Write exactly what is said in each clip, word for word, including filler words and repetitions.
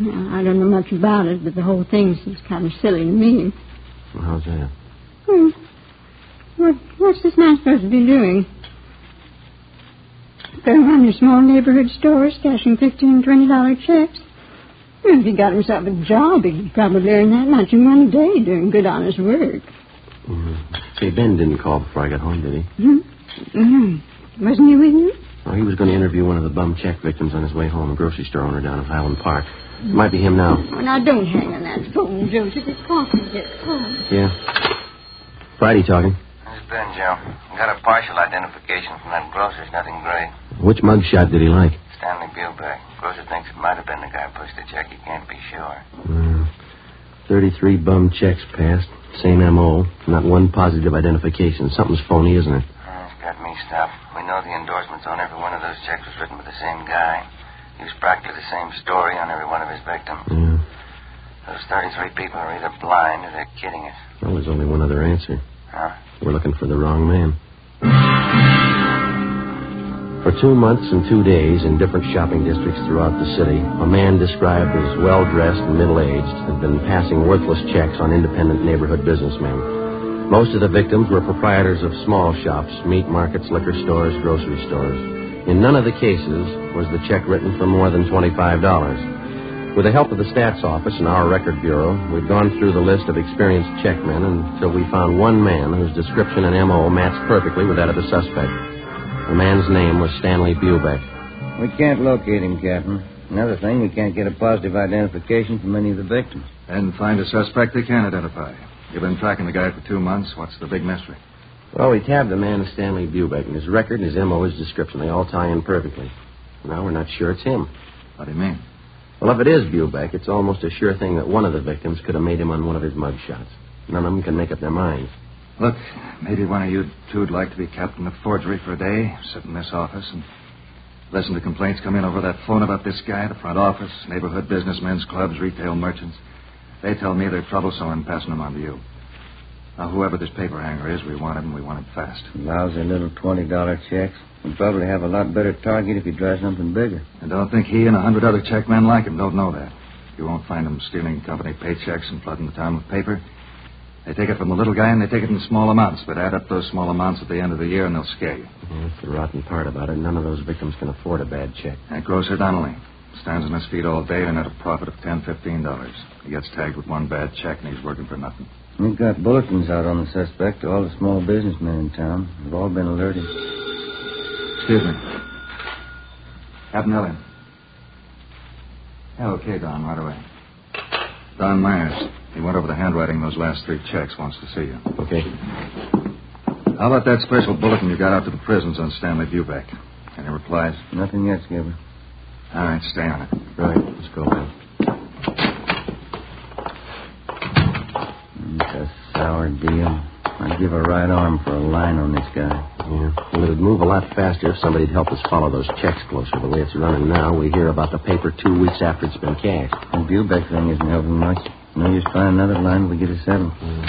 Now, I don't know much about it, but the whole thing seems kind of silly to me. Well, how's that? Hmm. What, what's this man supposed to be doing? Going around your small neighborhood stores, cashing fifteen and twenty dollar checks. Well, if he got himself a job, he could probably earn that much in one day doing good, honest work. Mm-hmm. Say, Ben didn't call before I got home, did he? Mm-hmm. Mm-hmm. Wasn't he with you? Oh, he was going to interview one of the bum check victims on his way home, a grocery store owner down in Highland Park. It might be him now. Well, now, don't hang on that phone, Joseph. It's coffee gets cold. Yeah. Friday talking. This is Ben, Joe. Got a partial identification from that grocer's, nothing great. Which mugshot did he like? Stanley Bubeck. Grocer thinks it might have been the guy who pushed the check. He can't be sure. Mm. thirty-three bum checks passed. Same M O. Not one positive identification. Something's phony, isn't it? Uh, it's got me stuffed. We know the endorsements on every one of those checks was written by the same guy. He was practically the same story on every one of his victims. Yeah. Those thirty-three people are either blind or they're kidding us. Well, there's only one other answer. Huh? We're looking for the wrong man. For two months and two days in different shopping districts throughout the city, a man described as well-dressed and middle-aged had been passing worthless checks on independent neighborhood businessmen. Most of the victims were proprietors of small shops, meat markets, liquor stores, grocery stores. In none of the cases was the check written for more than twenty-five dollars. With the help of the stats office and our record bureau, we'd gone through the list of experienced checkmen until we found one man whose description and M O matched perfectly with that of the suspect. The man's name was Stanley Bubeck. We can't locate him, Captain. Another thing, we can't get a positive identification from any of the victims. And find a suspect they can identify. You've been tracking the guy for two months. What's the big mystery? Well, we tabbed the man as Stanley Bubeck, and his record and his M O, his description, they all tie in perfectly. Now we're not sure it's him. What do you mean? Well, if it is Bubeck, it's almost a sure thing that one of the victims could have made him on one of his mug shots. None of them can make up their minds. Look, maybe one of you two'd like to be captain of forgery for a day, sit in this office and listen to complaints come in over that phone about this guy, the front office, neighborhood businessmen's clubs, retail merchants. They tell me they're troublesome and passing them on to you. Now, whoever this paper hanger is, we want him and we want him fast. Lousy little twenty dollar checks. We'll probably have a lot better target if you try something bigger. And don't think he and a hundred other checkmen like him don't know that. You won't find them stealing company paychecks and flooding the town with paper. They take it from the little guy, and they take it in small amounts, but add up those small amounts at the end of the year, and they'll scare you. Yeah, that's the rotten part about it. None of those victims can afford a bad check. That grocer Donnelly stands on his feet all day and at a profit of ten, fifteen dollars. He gets tagged with one bad check, and he's working for nothing. We've got bulletins out on the suspect to all the small businessmen in town. They've all been alerted. Excuse me. Captain Elliott. Yeah, okay, Don, right away. Don Myers. He went over the handwriting of those last three checks. Wants to see you. Okay. How about that special bulletin you got out to the prisons on Stanley Bubeck? Any replies? Nothing yet, Skipper. All right, stay on it. Right, let's go, man. It's a sour deal. I'd give a right arm for a line on this guy. Yeah. Well, it'd move a lot faster if somebody'd help us follow those checks closer. The way it's running now, we hear about the paper two weeks after it's been cashed. The Bubeck thing isn't helping much. No use find another line if we get it settled. Mm.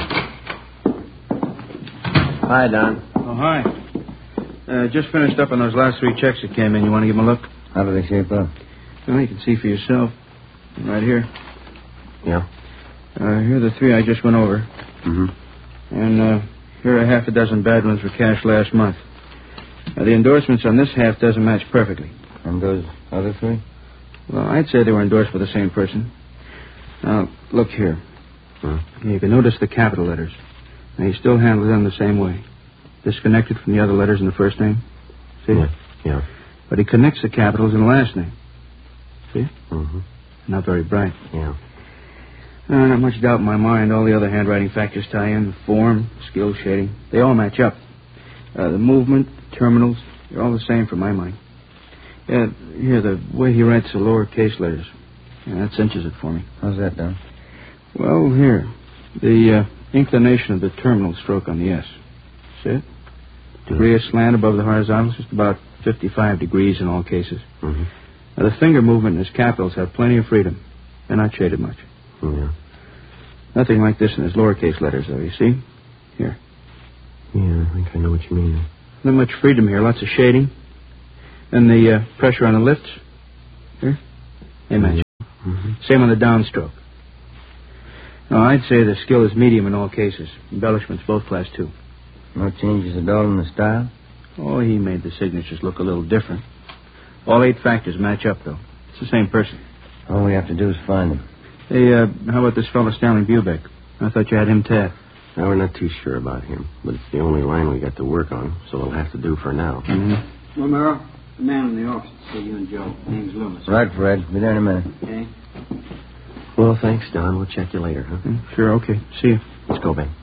Hi, Don. Oh, hi. Uh, just finished up on those last three checks that came in. You want to give them a look? How do they shape up? Well, you can see for yourself. Right here. Yeah? Uh, here are the three I just went over. Mm-hmm. And uh, here are half a dozen bad ones were cashed last month. Now, the endorsements on this half dozen match perfectly. And those other three? Well, I'd say they were endorsed by the same person. Now, look here. Huh? You can notice the capital letters. Now, he still handles them the same way. Disconnected from the other letters in the first name. See? Yeah. Yeah. But he connects the capitals in the last name. See? Mm-hmm. Not very bright. Yeah. Uh, not much doubt in my mind. All the other handwriting factors tie in. The form, skill, shading. They all match up. Uh, the movement, terminals, they're all the same for my mind. Yeah, here, the way he writes the lowercase letters. Yeah, that cinches it for me. How's that done? Well, here. The uh, inclination of the terminal stroke on the S. See it? Degree of slant above the horizontal is just about fifty-five degrees in all cases. Mm-hmm. Now, the finger movement in his capitals have plenty of freedom. They're not shaded much. Yeah. Nothing like this in his lowercase letters, though, you see? Here. Yeah, I think I know what you mean. Not much freedom here. Lots of shading. And the uh, pressure on the lifts. Here. They match. Mm-hmm. Same on the downstroke. No, I'd say the skill is medium in all cases. Embellishments, both class two. No changes at all in the style? Oh, he made the signatures look a little different. All eight factors match up, though. It's the same person. All we have to do is find him. Hey, uh, how about this fellow Stanley Bubeck? I thought you had him tapped. Now, we're not too sure about him, but it's the only line we got to work on, so it'll have to do for now. Mm-hmm. Romero, the man in the office to see you and Joe. Name's Loomis. Right, Fred. Be there in a minute. Okay. Well, thanks, Don. We'll check you later, huh? Mm, sure, okay. See you. Let's go, Ben.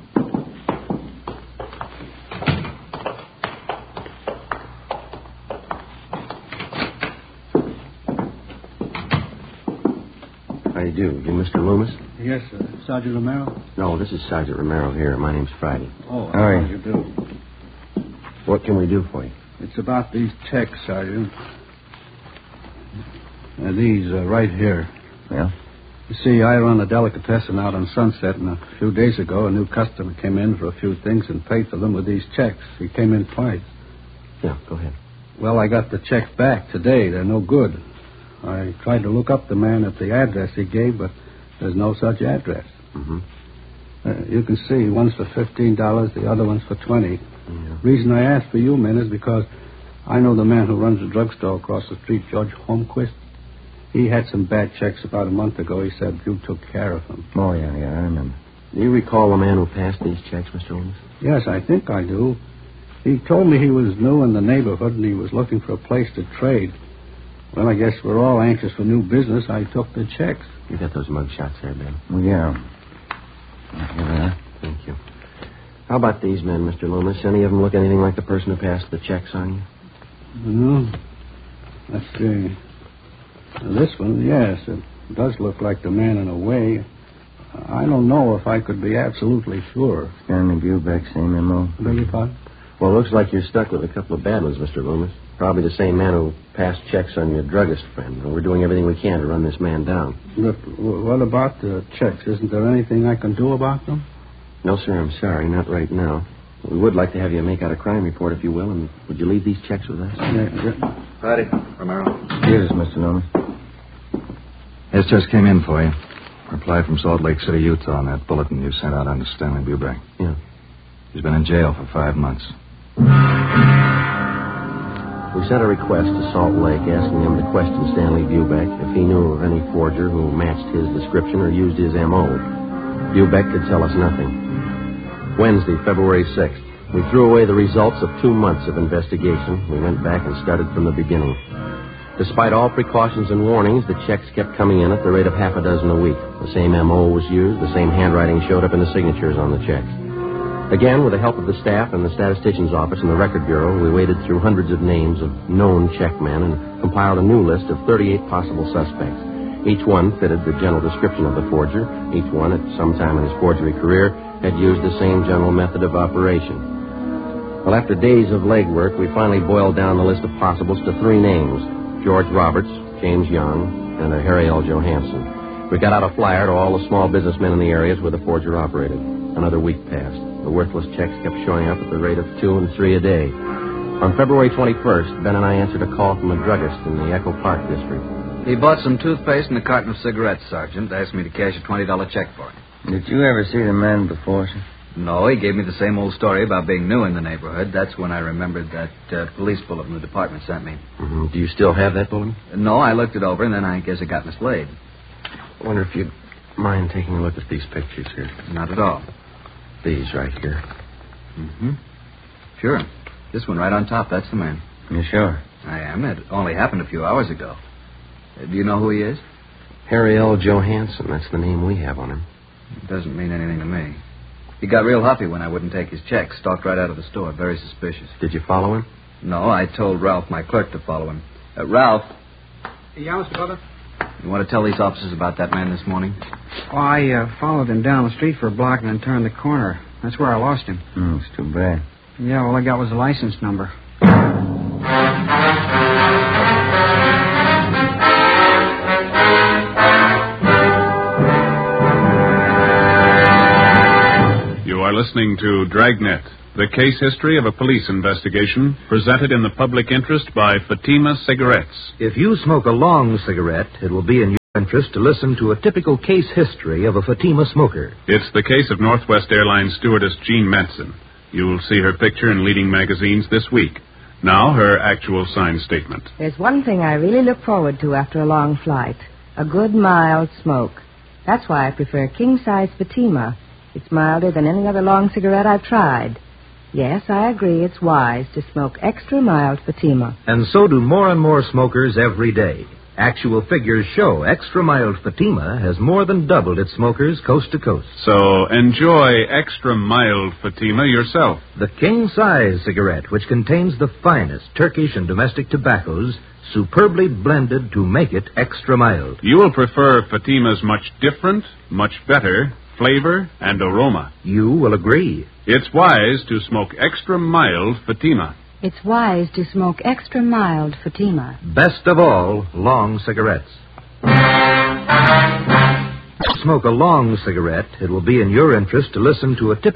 How do you do? You Mister Loomis? Yes, sir. Sergeant Romero? No, this is Sergeant Romero here. My name's Friday. Oh, How how are do you? you do? What can we do for you? It's about these checks, Sergeant. Uh, these uh, right here. Well? You see, I run a delicatessen out on Sunset, and a few days ago, a new customer came in for a few things and paid for them with these checks. He came in twice. Yeah, go ahead. Well, I got the checks back today. They're no good. I tried to look up the man at the address he gave, but there's no such address. Mm-hmm. Uh, you can see, one's for fifteen dollars, the other one's for twenty dollars. Yeah. Reason I asked for you men is because I know the man who runs the drugstore across the street, George Holmquist. He had some bad checks about a month ago. He said you took care of him. Oh, yeah, yeah, I remember. Do you recall the man who passed these checks, Mister Loomis? Yes, I think I do. He told me he was new in the neighborhood and he was looking for a place to trade. Well, I guess we're all anxious for new business. I took the checks. You got those mug shots there, Ben? Well, yeah. Here they are. Thank you. How about these men, Mister Loomis? Any of them look anything like the person who passed the checks on you? No. Let's see. Now, this one, yes, it does look like the man in a way. I don't know if I could be absolutely sure. Stanley Bubeck, same M O. Beg your pardon? Well, it looks like you're stuck with a couple of bad ones, Mister Loomis. Probably the same man who passed checks on your druggist friend. And we're doing everything we can to run this man down. But w- what about the checks? Isn't there anything I can do about them? No, sir, I'm sorry. Not right now. We would like to have you make out a crime report, if you will, and would you leave these checks with us? Yeah, yeah. Friday, Romero. Here's Mister Loomis. This just came in for you. Reply from Salt Lake City, Utah, on that bulletin you sent out on to Stanley Bubeck. Yeah. He's been in jail for five months. We sent a request to Salt Lake asking him to question Stanley Bubeck if he knew of any forger who matched his description or used his M O. Bubeck could tell us nothing. Wednesday, February sixth. We threw away the results of two months of investigation. We went back and started from the beginning. Despite all precautions and warnings, the checks kept coming in at the rate of half a dozen a week. The same M O was used. The same handwriting showed up in the signatures on the checks. Again, with the help of the staff and the statistician's office and the record bureau, we waded through hundreds of names of known checkmen and compiled a new list of thirty-eight possible suspects. Each one fitted the general description of the forger. Each one, at some time in his forgery career, had used the same general method of operation. Well, after days of legwork, we finally boiled down the list of possibles to three names: George Roberts, James Young, and a Harry L. Johansson. We got out a flyer to all the small businessmen in the areas where the forger operated. Another week passed. The worthless checks kept showing up at the rate of two and three a day. On February twenty-first, Ben and I answered a call from a druggist in the Echo Park district. He bought some toothpaste and a carton of cigarettes, Sergeant. Asked me to cash a twenty dollars check for him. Did you ever see the man before, sir? No, he gave me the same old story about being new in the neighborhood. That's when I remembered that uh, police bulletin the department sent me. Mm-hmm. Do you still have that bulletin? No, I looked it over, and then I guess it got mislaid. I wonder if you'd mind taking a look at these pictures here. Not at all. These right here. Mm-hmm. Sure. This one right on top, that's the man. You sure? I am. It only happened a few hours ago. Uh, do you know who he is? Harry L. Johansson. That's the name we have on him. It doesn't mean anything to me. He got real huffy when I wouldn't take his check. Stalked right out of the store. Very suspicious. Did you follow him? No, I told Ralph, my clerk, to follow him. Uh, Ralph. Yeah, Mister Butler? You want to tell these officers about that man this morning? Oh, I uh, followed him down the street for a block and then turned the corner. That's where I lost him. Mm, it's too bad. Yeah, all I got was a license number. You are listening to Dragnet, the case history of a police investigation presented in the public interest by Fatima Cigarettes. If you smoke a long cigarette, it will be in interest to listen to a typical case history of a Fatima smoker. It's the case of Northwest Airlines stewardess Jean Manson. You'll see her picture in leading magazines this week. Now, her actual signed statement. There's one thing I really look forward to after a long flight. A good, mild smoke. That's why I prefer king-size Fatima. It's milder than any other long cigarette I've tried. Yes, I agree it's wise to smoke extra mild Fatima. And so do more and more smokers every day. Actual figures show extra mild Fatima has more than doubled its smokers coast to coast. So enjoy extra mild Fatima yourself. The king-size cigarette, which contains the finest Turkish and domestic tobaccos, superbly blended to make it extra mild. You will prefer Fatima's much different, much better flavor and aroma. You will agree. It's wise to smoke extra mild Fatima. It's wise to smoke extra mild Fatima. Best of all, long cigarettes. Smoke a long cigarette, it will be in your interest to listen to a typical